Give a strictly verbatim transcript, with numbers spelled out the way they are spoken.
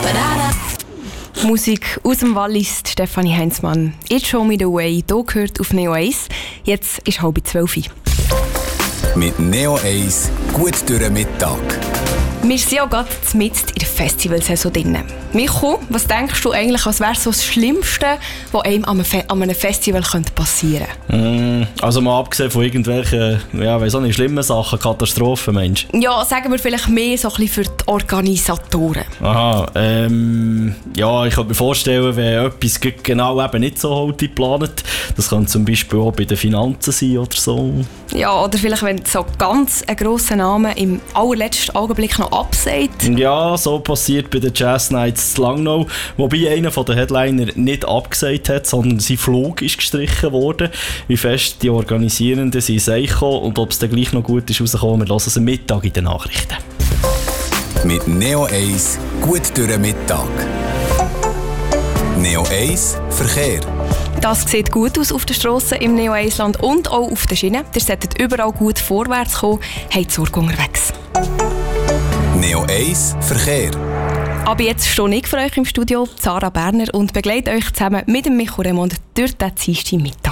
Musik aus dem Wallis, Stefanie Heinzmann. «It Show Me The Way», hier gehört auf Neo eins. Jetzt ist halb zwölf. Mit Neo eins gut durch den Mittag. Wir sind ja gerade mitten in der Festivalsaison drin. Micho, was denkst du eigentlich, was wäre so das Schlimmste, was einem an einem Festival passieren könnte? Mm, also mal abgesehen von irgendwelchen, ja, weiss auch nicht, schlimmen Sachen, Katastrophen, Mensch. Ja, sagen wir vielleicht mehr so ein bisschen für die Organisatoren. Aha, ähm, ja, ich kann mir vorstellen, wenn etwas genau eben nicht so halt geplant, das kann zum Beispiel auch bei den Finanzen sein oder so. Ja, oder vielleicht, wenn so ganz ein grosser Name im allerletzten Augenblick noch absagt. Ja, so passiert bei den Jazz Nights in Langnau, wobei einer der Headliner nicht abgesagt hat, sondern sein Flug ist gestrichen worden. Wie fest die Organisierenden sind gekommen und ob es dann gleich noch gut ist rausgekommen, wir hören es am Mittag in den Nachrichten. Mit Neo eins gut durch den Mittag. Neo eins Verkehr. Das sieht gut aus auf den Strassen im Neo eins Land und auch auf den Schienen. Ihr solltet überall gut vorwärts kommen, habt Sorge unterwegs. Neo eins Verkehr. Aber jetzt stehe ich für euch im Studio, Sarah Berner, und begleite euch zusammen mit dem Micho Remond durch den Dienstag Mittag.